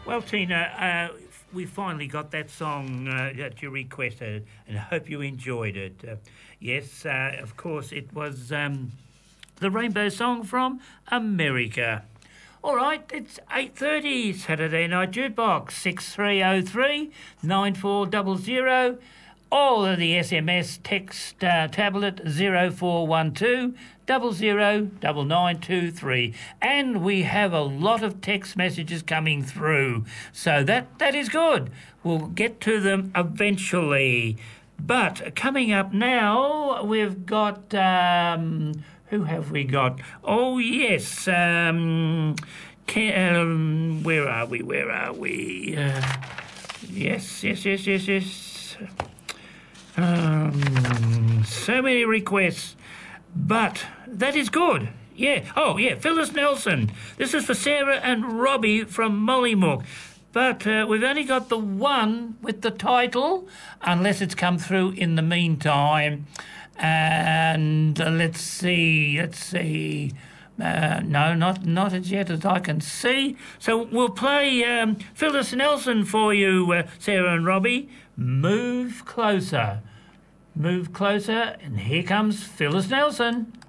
Well, Tina, we finally got that song that you requested, and I hope you enjoyed it. Yes, of course, it was the Rainbow Song from America. All right, it's 8:30 Saturday Night Jukebox 6303 9400. All of the SMS text tablet 0412 009923, and we have a lot of text messages coming through, so that is good. We'll get to them eventually. But coming up now, we've got who have we got? Oh yes, where are we? Where are we? Yes. So many requests, but that is good. Yeah. Oh, yeah. Phyllis Nelson. This is for Sarah and Robbie from Mollymook. But we've only got the one with the title, unless it's come through in the meantime. And let's see. No, not as yet as I can see. So we'll play Phyllis Nelson for you, Sarah and Robbie. Move closer. Move closer, and here comes Phyllis Nelson.